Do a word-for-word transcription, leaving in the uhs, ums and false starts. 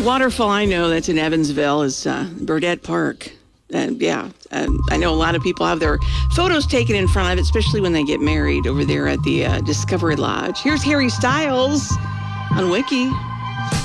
waterfall I know that's in Evansville is uh, Burdette Park. And yeah, um, I know a lot of people have their photos taken in front of it, especially when they get married over there at the uh, Discovery Lodge. Here's Harry Styles on Wiki.